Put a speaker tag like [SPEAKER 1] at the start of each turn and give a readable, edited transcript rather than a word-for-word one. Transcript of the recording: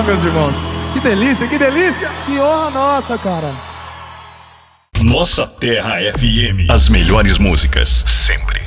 [SPEAKER 1] meus irmãos. Que delícia, que delícia.
[SPEAKER 2] Que honra nossa, cara.
[SPEAKER 3] Nossa Terra FM. As melhores músicas, sempre.